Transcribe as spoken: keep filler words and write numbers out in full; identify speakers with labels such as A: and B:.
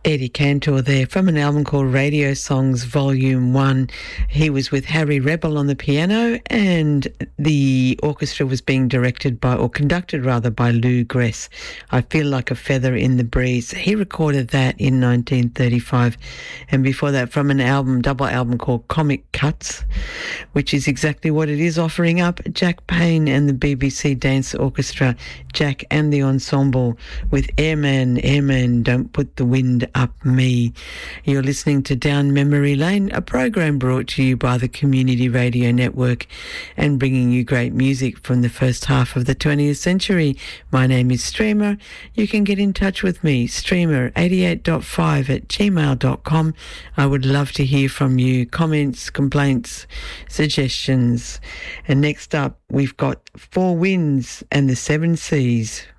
A: Eddie Cantor there from an album called Radio Songs Volume one. He was with Harry Rebel on the piano, and the orchestra was being directed by, or conducted rather, by Lou Gress. I Feel Like a Feather in the Breeze. He recorded that in nineteen thirty-five. And before that, from an album, double album called Comic Cuts, which is exactly what it is, offering up Jack Payne and the B B C Dance Orchestra, Jack and the Ensemble, with Airman, Airman, Don't Put the Wind Up Me. You're listening to Down Memory Lane, a program brought to you by the Community Radio Network and bringing you great music from the first half of the twentieth century. My name is Streamer. You can get in touch with me, streamer eighty-eight point five at gmail dot com. I would love to hear from you, comments, complaints, suggestions. And next up, we've got Four Winds and the Seven Seas.